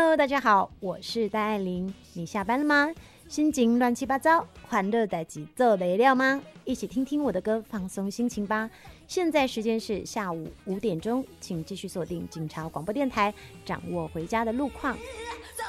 Hello， 大家好，我是戴爱玲。你下班了吗？心情乱七八糟，欢乐代志做没了吗？一起听听我的歌，放松心情吧。现在时间是下午5点钟，请继续锁定警察广播电台，掌握回家的路况。